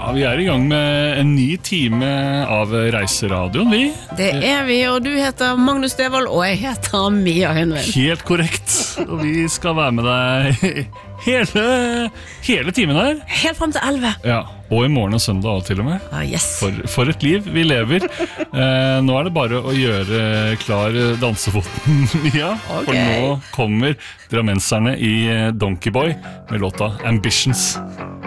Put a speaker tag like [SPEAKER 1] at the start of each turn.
[SPEAKER 1] Ja, vi I gang med en ny time av Reiseradioen, vi.
[SPEAKER 2] Det vi, og du heter Magnus Devold, og jeg heter Mia Hønvind.
[SPEAKER 1] Helt korrekt, og vi skal være med deg hele timen her.
[SPEAKER 2] Helt frem til 11.
[SPEAKER 1] Ja, og I morgen og søndag også, til og med.
[SPEAKER 2] Yes.
[SPEAKER 1] For et liv vi lever. Nå det bare å gjøre klar dansefoten, Mia.
[SPEAKER 2] Okay.
[SPEAKER 1] For nå kommer drammenserne I Donkey Boy med låta Ambitions.